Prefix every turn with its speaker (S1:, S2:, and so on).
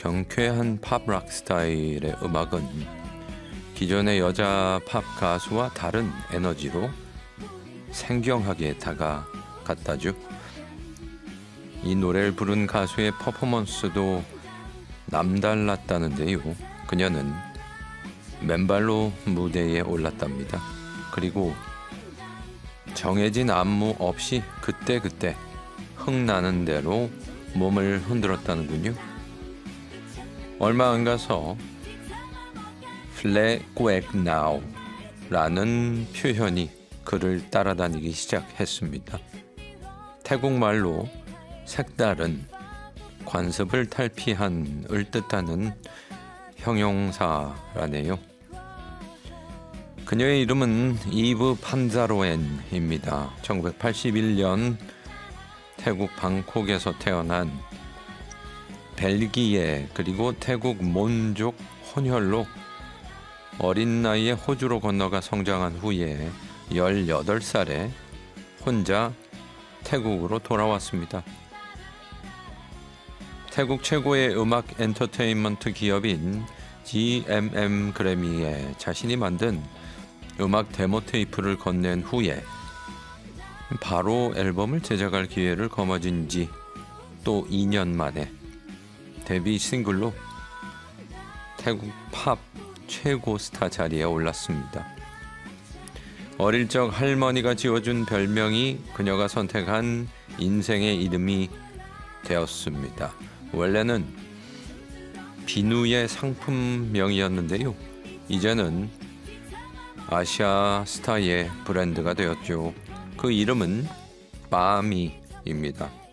S1: 경쾌한 팝락 스타일의 음악은 기존의 여자 팝 가수와 다른 에너지로 생경하게 다가갔다죠. 이 노래를 부른 가수의 퍼포먼스도 남달랐다는데요. 그녀는 맨발로 무대에 올랐답니다. 그리고 정해진 안무 없이 그때그때 흥나는 대로 몸을 흔들었다는군요. 얼마 안 가서 플레quek now 라는 표현이 그를 따라다니기 시작했습니다. 태국말로 색다른, 관습을 탈피한을 뜻하는 형용사라네요. 그녀의 이름은 이브 판자로엔입니다. 1981년 태국 방콕에서 태어난 벨기에 그리고 태국 몬족 혼혈로 어린 나이에 호주로 건너가 성장한 후에 18살에 혼자 태국으로 돌아왔습니다. 태국 최고의 음악 엔터테인먼트 기업인 GMM 그래미에 자신이 만든 음악 데모 테이프를 건넨 후에 바로 앨범을 제작할 기회를 거머쥔 지 또 2년 만에 데뷔 싱글로 태국 팝 최고 스타 자리에 올랐습니다. 어릴 적 할머니가 지어준 별명이 그녀가 선택한 인생의 이름이 되었습니다. 원래는 비누의 상품명이었는데요. 이제는 아시아 스타의 브랜드가 되었죠. 그 이름은 바미입니다.